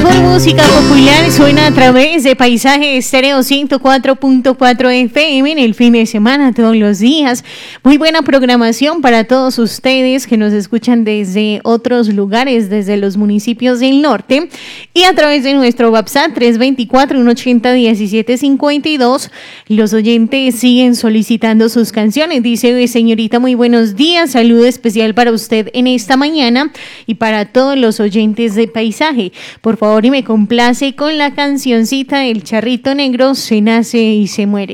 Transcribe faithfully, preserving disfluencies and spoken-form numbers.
Música popular suena a través de Paisaje Estéreo ciento cuatro punto cuatro F M en el fin de semana, todos los días. Muy buena programación para todos ustedes que nos escuchan desde otros lugares, desde los municipios del norte. Y a través de nuestro WhatsApp tres dos cuatro, uno ocho cero, uno siete cinco dos, los oyentes siguen solicitando sus canciones. Dice, señorita, muy buenos días. Saludo especial para usted en esta mañana y para todos los oyentes de Paisaje. Por favor, y me complace con la cancioncita El Charrito Negro, Se nace y se muere.